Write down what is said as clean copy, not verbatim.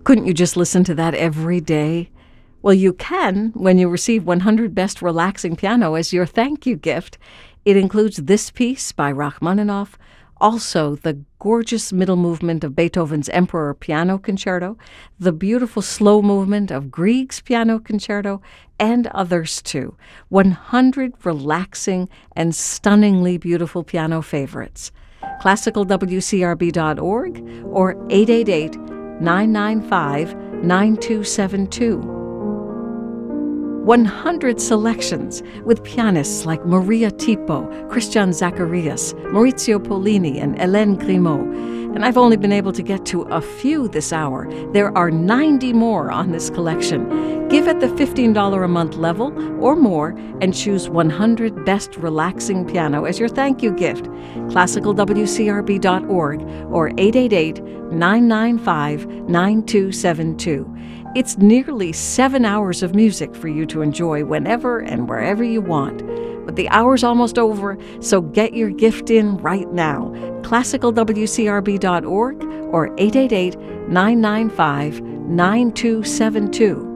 Couldn't you just listen to that every day? Well, you can when you receive 100 Best Relaxing Piano as your thank you gift. It includes this piece by Rachmaninoff, also the gorgeous middle movement of Beethoven's Emperor Piano Concerto, the beautiful slow movement of Grieg's Piano Concerto, and others too. 100 relaxing and stunningly beautiful piano favorites. ClassicalWCRB.org or 888-995-9272. 100 selections with pianists like Maria Tipo, Christian Zacharias, Maurizio Pollini, and Hélène Grimaud. And I've only been able to get to a few this hour. There are 90 more on this collection. Give at the $15 a month level or more and choose 100 Best Relaxing Piano as your thank you gift. ClassicalWCRB.org or 888-995-9272. It's nearly 7 hours of music for you to enjoy whenever and wherever you want. But the hour's almost over, so get your gift in right now. ClassicalWCRB.org or 888-995-9272.